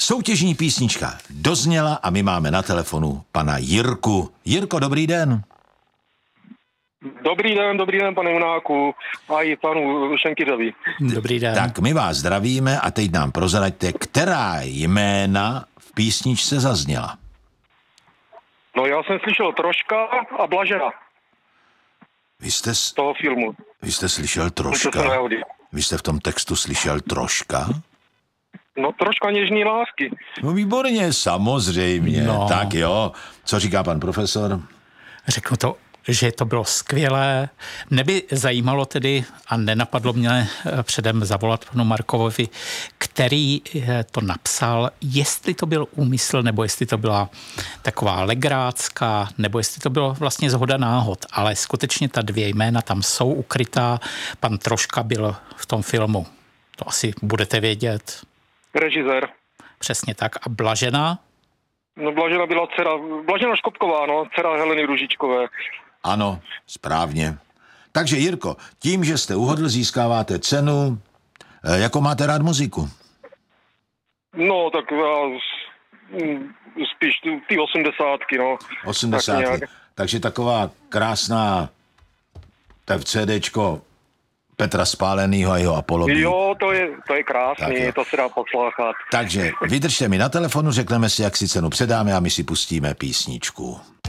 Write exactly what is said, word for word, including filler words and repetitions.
Soutěžní písnička dozněla a my máme na telefonu pana Jirku. Jirko, dobrý den. Dobrý den, dobrý den, pane Junáku, a i panu Šenkyřovi. Dobrý den. Tak my vás zdravíme a teď nám prozraďte, která jména v písničce zazněla. No já jsem slyšel Troška a Blažena Vy jste, z toho filmu. vy jste slyšel Troška? To Vy jste v tom textu slyšel Troška? No Troška něžní lásky. No výborně, samozřejmě. No. Tak jo. Co říká pan profesor? Řeknu to, že to bylo skvělé. Mě by zajímalo tedy, a nenapadlo mě předem zavolat panu Markovovi, který to napsal, jestli to byl úmysl, nebo jestli to byla taková legrácká, nebo jestli to bylo vlastně zhoda náhod. Ale skutečně ta dvě jména tam jsou ukrytá. Pan Troška byl v tom filmu. To asi budete vědět. Režisér. Přesně tak. A Blažena? No Blažena byla dcera, Blažena Škopková, no, dcera Heleny Ružičkové. Ano, správně. Takže Jirko, tím, že jste uhodl, získáváte cenu. E, Jakou máte rád muziku? No, tak já mm, spíš ty- ty osmdesátky, no. osmdesátky. Tak nějak. Takže taková krásná tak CDčko Petra Spálenýho a jeho Apolobí. Jo, to je, to je Tak krásný, jo. to se dá poslouchat. Takže vydržte mi na telefonu, řekneme si, jak si cenu předáme a my si pustíme písničku.